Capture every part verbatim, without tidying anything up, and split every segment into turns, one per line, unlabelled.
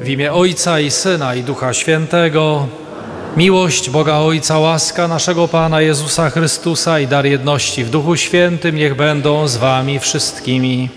W imię Ojca i Syna i Ducha Świętego, miłość Boga Ojca, łaska naszego Pana Jezusa Chrystusa i dar jedności w Duchu Świętym niech będą z wami wszystkimi.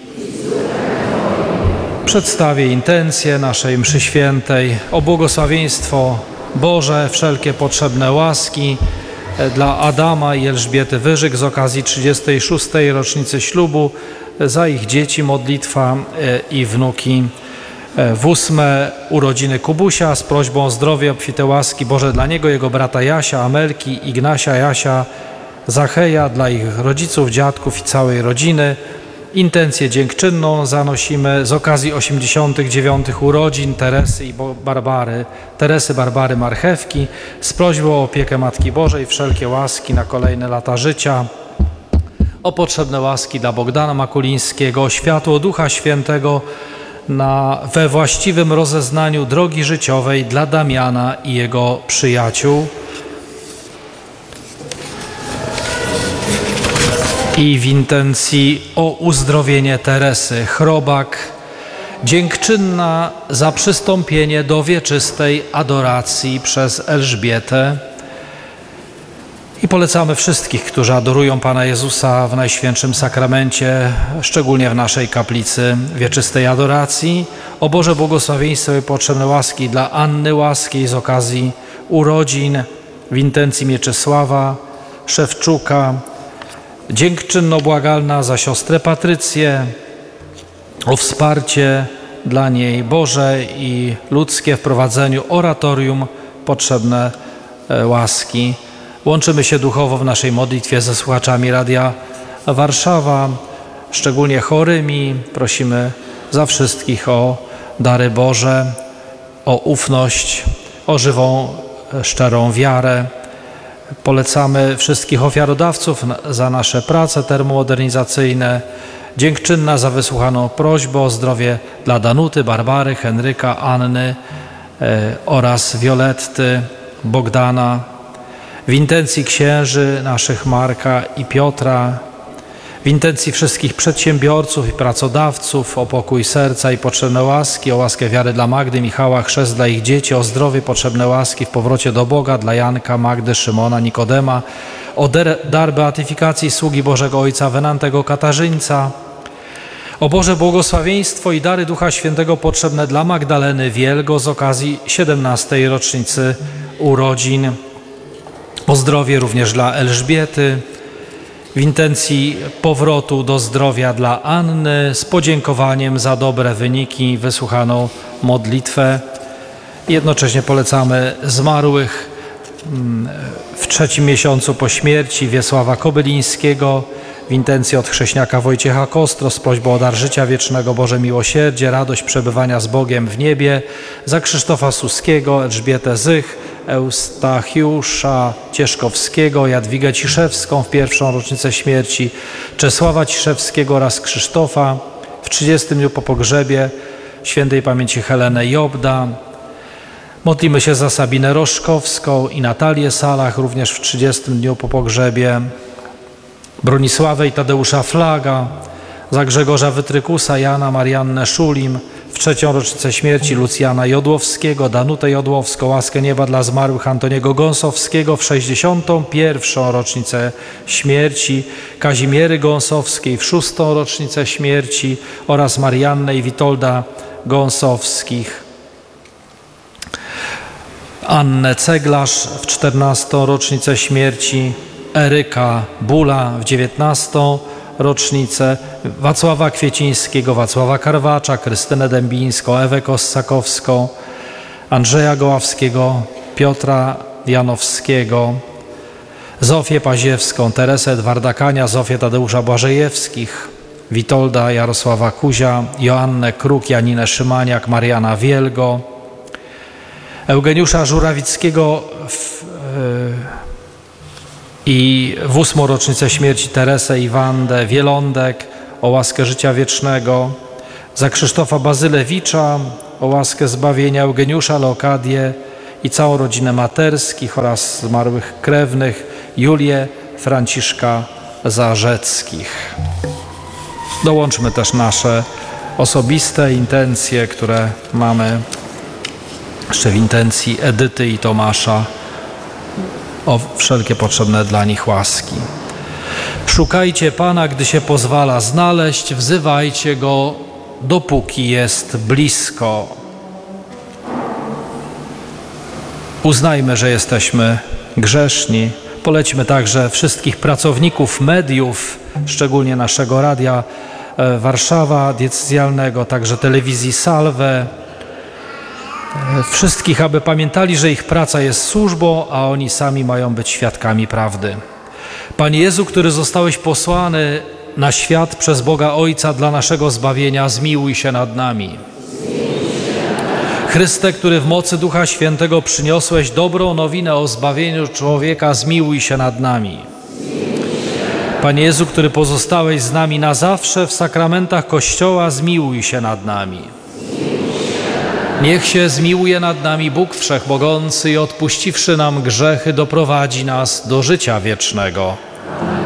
Przedstawię intencje naszej mszy świętej o błogosławieństwo Boże, wszelkie potrzebne łaski dla Adama i Elżbiety Wyżyk z okazji trzydziestej szóstej rocznicy ślubu, za ich dzieci modlitwa i wnuki. W ósme urodziny Kubusia z prośbą o zdrowie, obfite łaski Boże dla niego, jego brata Jasia, Amelki, Ignasia, Jasia, Zacheja, dla ich rodziców, dziadków i całej rodziny. Intencję dziękczynną zanosimy z okazji osiemdziesiątych dziewiątych urodzin Teresy i Barbary, Teresy Barbary Marchewki z prośbą o opiekę Matki Bożej, wszelkie łaski na kolejne lata życia, o potrzebne łaski dla Bogdana Makulińskiego, o światło Ducha Świętego na, we właściwym rozeznaniu drogi życiowej dla Damiana i jego przyjaciół. I w intencji o uzdrowienie Teresy Chrobak, dziękczynna za przystąpienie do wieczystej adoracji przez Elżbietę. I polecamy wszystkich, którzy adorują Pana Jezusa w Najświętszym Sakramencie, szczególnie w naszej kaplicy wieczystej adoracji, o Boże błogosławieństwo i potrzebne łaski dla Anny Łaskiej z okazji urodzin, w intencji Mieczysława Szewczuka, dziękczynno-błagalna za siostrę Patrycję, o wsparcie dla niej Boże i ludzkie w prowadzeniu oratorium, potrzebne łaski. Łączymy się duchowo w naszej modlitwie ze słuchaczami Radia Warszawa, szczególnie chorymi. Prosimy za wszystkich o dary Boże, o ufność, o żywą, szczerą wiarę. Polecamy wszystkich ofiarodawców za nasze prace termomodernizacyjne. Dziękczynna za wysłuchaną prośbę o zdrowie dla Danuty, Barbary, Henryka, Anny e, oraz Violetty, Bogdana. W intencji księży naszych Marka i Piotra, w intencji wszystkich przedsiębiorców i pracodawców, o pokój serca i potrzebne łaski, o łaskę wiary dla Magdy, Michała, chrzest dla ich dzieci, o zdrowie, potrzebne łaski w powrocie do Boga dla Janka, Magdy, Szymona, Nikodema, o dar beatyfikacji sługi Bożego Ojca Wenantego Katarzyńca, o Boże błogosławieństwo i dary Ducha Świętego potrzebne dla Magdaleny Wielgo z okazji siedemnastej rocznicy urodzin, o zdrowie również dla Elżbiety, w intencji powrotu do zdrowia dla Anny, z podziękowaniem za dobre wyniki, wysłuchaną modlitwę. Jednocześnie polecamy zmarłych w trzecim miesiącu po śmierci Wiesława Kobylińskiego, w intencji od chrześniaka Wojciecha Kostro z prośbą o dar życia wiecznego, Boże miłosierdzie, radość przebywania z Bogiem w niebie, za Krzysztofa Suskiego, Elżbietę Zych, Eustachiusza Cieszkowskiego, Jadwigę Ciszewską w pierwszą rocznicę śmierci, Czesława Ciszewskiego oraz Krzysztofa w trzydziestym dniu po pogrzebie, świętej pamięci Helenę Jobda. Modlimy się za Sabinę Roszkowską i Natalię Salach również w trzydziestym dniu po pogrzebie, Bronisławę i Tadeusza Flaga, za Grzegorza Wytrykusa, Jana Mariannę Szulim, w trzecią rocznicę śmierci Lucjana Jodłowskiego, Danutę Jodłowską, łaskę nieba dla zmarłych Antoniego Gąsowskiego, w sześćdziesiątą pierwszą rocznicę śmierci Kazimiery Gąsowskiej, w szóstą rocznicę śmierci oraz Mariannę i Witolda Gąsowskich. Annę Ceglarz w czternastą rocznicę śmierci, Eryka Bula w dziewiętnastą rocznicę, Wacława Kwiecińskiego, Wacława Karwacza, Krystynę Dębińską, Ewę Kossakowską, Andrzeja Goławskiego, Piotra Janowskiego, Zofię Paziewską, Teresę Edwarda Kania, Zofię Tadeusza Błażejewskich, Witolda Jarosława Kuzia, Joannę Kruk, Janinę Szymaniak, Mariana Wielgo, Eugeniusza Żurawickiego w, yy, i w ósmą rocznicę śmierci Teresę i Wandę Wielądek, o łaskę życia wiecznego, za Krzysztofa Bazylewicza, o łaskę zbawienia, Eugeniusza Leokadię i całą rodzinę Materskich oraz zmarłych krewnych, Julię Franciszka Zarzeckich. Dołączmy też nasze osobiste intencje, które mamy jeszcze w intencji Edyty i Tomasza, o wszelkie potrzebne dla nich łaski. Szukajcie Pana, gdy się pozwala znaleźć, wzywajcie Go, dopóki jest blisko. Uznajmy, że jesteśmy grzeszni. Polećmy także wszystkich pracowników mediów, szczególnie naszego Radia Warszawa diecezjalnego, także telewizji Salve, wszystkich, aby pamiętali, że ich praca jest służbą, a oni sami mają być świadkami prawdy. Panie Jezu, który zostałeś posłany na świat przez Boga Ojca dla naszego zbawienia, zmiłuj się nad nami. Chryste, który w mocy Ducha Świętego przyniosłeś dobrą nowinę o zbawieniu człowieka, zmiłuj się nad nami. Panie Jezu, który pozostałeś z nami na zawsze w sakramentach Kościoła, zmiłuj się nad nami. Niech się zmiłuje nad nami Bóg Wszechmogący i odpuściwszy nam grzechy, doprowadzi nas do życia wiecznego.